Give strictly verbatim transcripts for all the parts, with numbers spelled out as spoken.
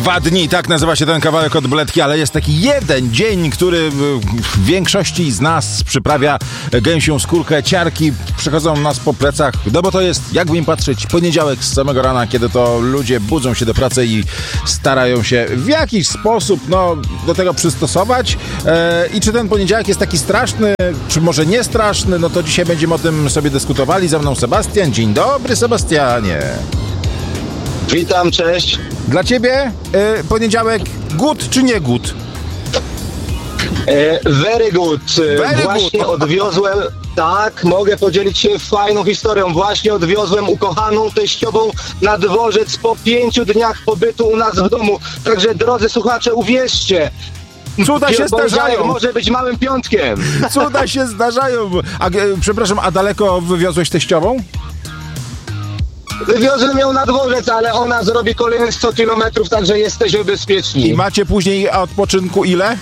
Dwa dni, tak nazywa się ten kawałek od Bledki, ale jest taki jeden dzień, który w większości z nas przyprawia gęsią skórkę, ciarki przechodzą nas po plecach, no bo to jest, jakby im patrzeć, poniedziałek z samego rana, kiedy to ludzie budzą się do pracy i starają się w jakiś sposób, no, do tego przystosować. E, I czy ten poniedziałek jest taki straszny, czy może nie straszny, no to dzisiaj będziemy o tym sobie dyskutowali. Ze mną Sebastian. Dzień dobry, Sebastianie. Witam, cześć. Dla ciebie y, poniedziałek good czy nie good? E, very good. Very Właśnie good. odwiozłem, tak, mogę podzielić się fajną historią. Właśnie odwiozłem ukochaną teściową na dworzec po pięciu dniach pobytu u nas w domu. Także drodzy słuchacze, uwierzcie, Cuda się poniedziałek zdarzają. może być małym piątkiem. Cuda się zdarzają. A, e, przepraszam, a daleko wywiozłeś teściową? Wywiozłem ją na dworzec, ale ona zrobi kolejne sto kilometrów, także jesteśmy bezpieczni. I macie później odpoczynku ile?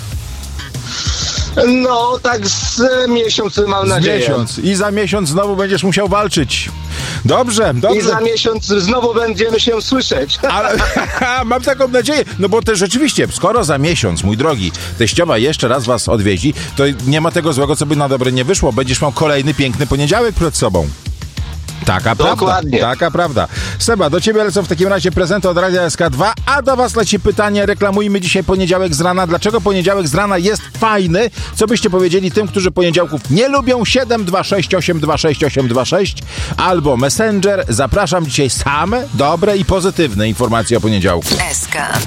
No, tak z miesiąc mam Z nadzieję. miesiąc. I za miesiąc znowu będziesz musiał walczyć. Dobrze, dobrze. I za miesiąc znowu będziemy się słyszeć. Ale mam taką nadzieję, no bo też rzeczywiście, skoro za miesiąc, mój drogi, teściowa jeszcze raz was odwiedzi, to nie ma tego złego, co by na dobre nie wyszło. Będziesz miał kolejny piękny poniedziałek przed sobą. Taka Dokładnie. prawda, taka prawda. Seba, do ciebie lecą w takim razie prezenty od Radia S K dwa, a do was leci pytanie, reklamujmy dzisiaj poniedziałek z rana. Dlaczego poniedziałek z rana jest fajny? Co byście powiedzieli tym, którzy poniedziałków nie lubią? siedem dwa sześć osiem dwa sześć osiem dwa sześć albo Messenger. Zapraszam dzisiaj same dobre i pozytywne informacje o poniedziałku. S K.